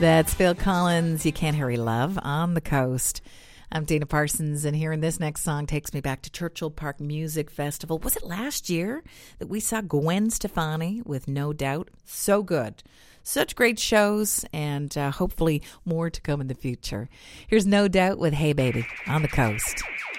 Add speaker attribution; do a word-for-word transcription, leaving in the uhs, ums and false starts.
Speaker 1: That's Phil Collins, You Can't Hurry Love on the Coast. I'm Dana Parsons, and hearing this next song takes me back to Churchill Park Music Festival. Was it last year that we saw Gwen Stefani with No Doubt? So good. Such great shows, and uh, hopefully more to come in the future. Here's No Doubt with Hey Baby on the Coast.